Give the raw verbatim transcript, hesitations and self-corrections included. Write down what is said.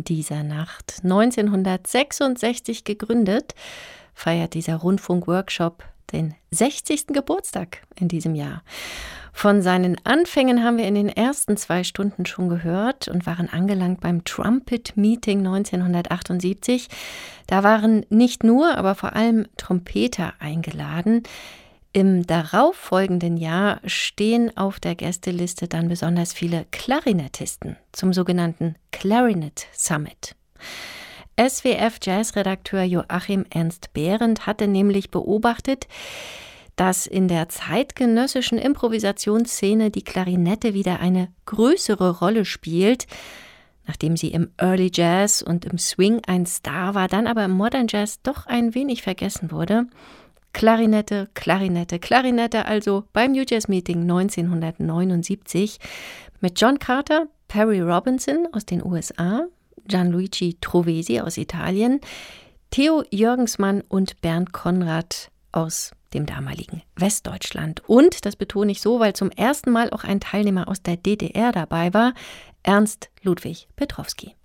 dieser Nacht. neunzehnhundertsechsundsechzig gegründet, feiert dieser Rundfunk-Workshop den sechzigsten Geburtstag in diesem Jahr. Von seinen Anfängen haben wir in den ersten zwei Stunden schon gehört und waren angelangt beim Trumpet Meeting neunzehnhundertachtundsiebzig. Da waren nicht nur, aber vor allem Trompeter eingeladen. Im darauffolgenden Jahr stehen auf der Gästeliste dann besonders viele Klarinettisten zum sogenannten Clarinet Summit. S W F-Jazz-Redakteur Joachim Ernst Behrendt hatte nämlich beobachtet, dass in der zeitgenössischen Improvisationsszene die Klarinette wieder eine größere Rolle spielt, nachdem sie im Early Jazz und im Swing ein Star war, dann aber im Modern Jazz doch ein wenig vergessen wurde. Klarinette, Klarinette, Klarinette also beim New Jazz Meeting neunzehnhundertneunundsiebzig mit John Carter, Perry Robinson aus den U S A, Gianluigi Trovesi aus Italien, Theo Jürgensmann und Bernd Conrad aus dem damaligen Westdeutschland. Und, das betone ich so, weil zum ersten Mal auch ein Teilnehmer aus der D D R dabei war, Ernst Ludwig Petrowski.